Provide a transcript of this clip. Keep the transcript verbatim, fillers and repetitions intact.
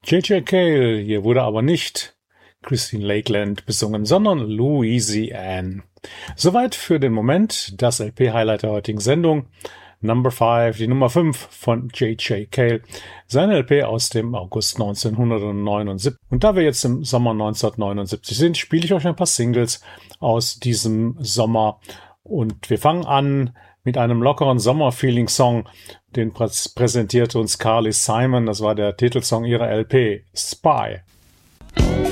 J J. Cale, hier wurde aber nicht Christine Lakeland besungen, sondern Louisiane. Soweit für den Moment das L P-Highlight der heutigen Sendung. Number five, die Nummer fünf von J J. Cale, seine L P aus dem August neunzehnhundertneunundsiebzig. Und da wir jetzt im Sommer neunzehnhundertneunundsiebzig sind, spiele ich euch ein paar Singles aus diesem Sommer. Und wir fangen an mit einem lockeren Sommer-Feeling-Song. Den prä- präsentierte uns Carly Simon. Das war der Titelsong ihrer L P, Spy.